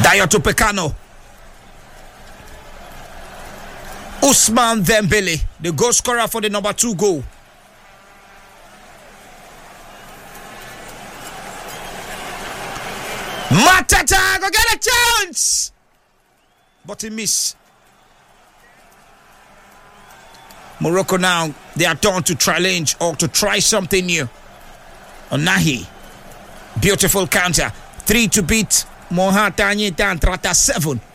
Dayot Upamecano. Ousmane Dembele, the goal scorer for the number 2 goal. Matata go get a chance, but he missed. Morocco now, they are turned to challenge or to try something new. Onahi, beautiful counter, 3 to beat Mohatani Tantrata 7.